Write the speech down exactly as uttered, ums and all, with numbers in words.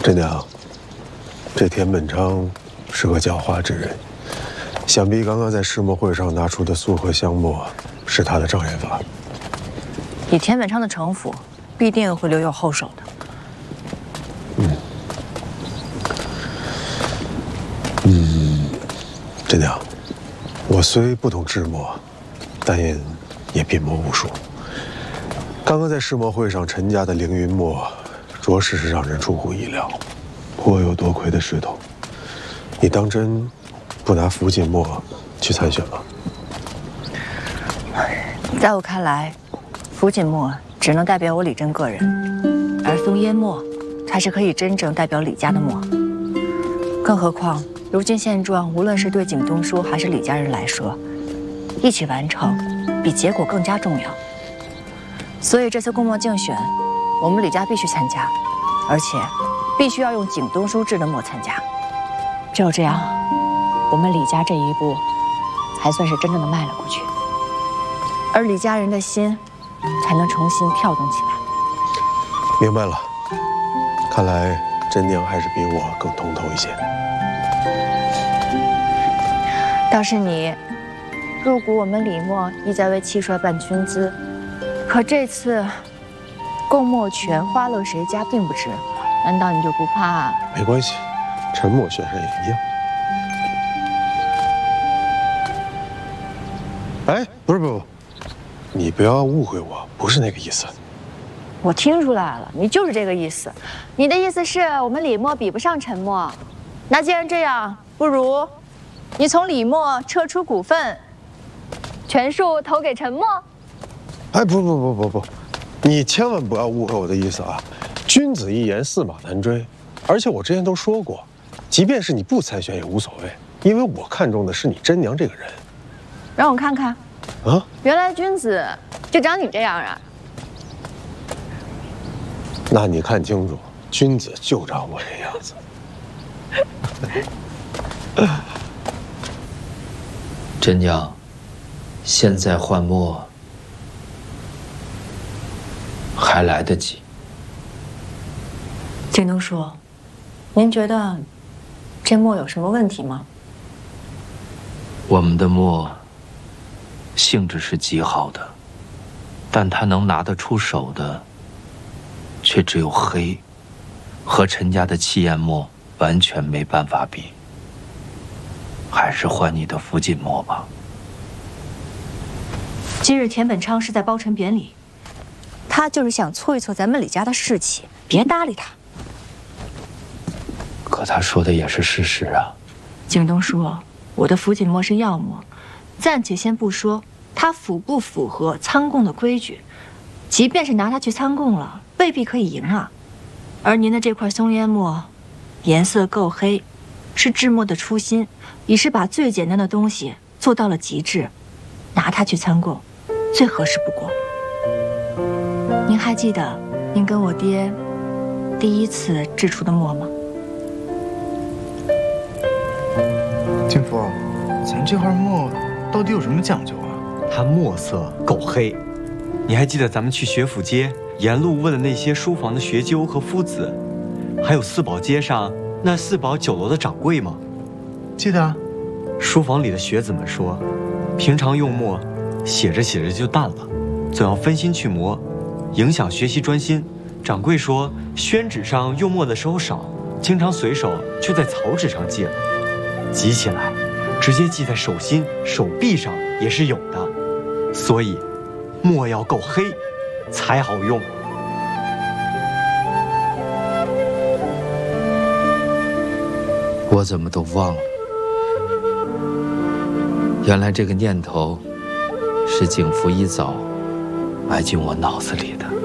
真娘，这田本昌是个狡猾之人，想必刚刚在世墨会上拿出的素和香墨是他的障眼法。 以田本昌的城府，必定会留有后手的。 嗯，嗯，真娘，我虽不懂制墨，但也也笔墨无数。刚刚在世墨会上，陈家的凌云墨，着实是让人出乎意料。 颇有多亏的势头，你当真不拿福锦墨去参选吗？ 在我看来，福锦墨只能代表我李真个人，而松烟墨才是可以真正代表李家的墨。更何况，如今现状，无论是对景东叔还是李家人来说，一起完成比结果更加重要。所以这次共墨竞选，我们李家必须参加，而且。 必须要用景东叔制的墨参加，只有这样，我们李家这一步才算是真正的迈了过去，而李家人的心才能重新跳动起来。 明白了，看来真娘还是比我更通透一些。 倒是你，入股我们李墨，意在为戚帅办军资，可这次共墨权花落谁家并不知。 难道你就不怕？ 没关系，陈默选上也一样。哎，不是不不，你不要误会我，不是那个意思。 我听出来了，你就是这个意思。你的意思是我们李默比不上陈默，那既然这样，不如你从李默撤出股份，全数投给陈默。 哎，不不不不不，你千万不要误会我的意思啊！ 君子一言，驷马难追。而且我之前都说过，即便是你不参选也无所谓，因为我看中的是你真娘这个人。 让我看看。 啊， 原来君子就长你这样啊！ 那你看清楚，君子就长我这样子。 真娘，现在换墨还来得及。 景东叔，您觉得这墨有什么问题吗？ 我们的墨性质是极好的，但它能拿得出手的，却只有黑，和陈家的气焰墨完全没办法比。还是换你的福锦墨吧。 今日田本昌是在包陈贬礼，他就是想挫一挫咱们李家的士气，别搭理他。 可他说的也是事实啊， 景东叔，我的福锦墨是药墨，暂且先不说它符不符合参贡的规矩，即便是拿它去参贡了，未必可以赢啊。而您的这块松烟墨，颜色够黑，是制墨的初心，已是把最简单的东西做到了极致，拿它去参贡，最合适不过。您还记得您跟我爹第一次制出的墨吗？ 金福，咱这块墨到底有什么讲究啊？ 它墨色够黑，你还记得咱们去学府街沿路问的那些书房的学究和夫子，还有四宝街上那四宝酒楼的掌柜吗？ 记得啊。 书房里的学子们说，平常用墨写着写着就淡了，总要分心去磨，影响学习专心。掌柜说，宣纸上用墨的时候少，经常随手就在草纸上记了。 记起来，直接记在手心、手臂上也是有的，所以墨要够黑，才好用。 我怎么都忘了，原来这个念头是景福一早埋进我脑子里的。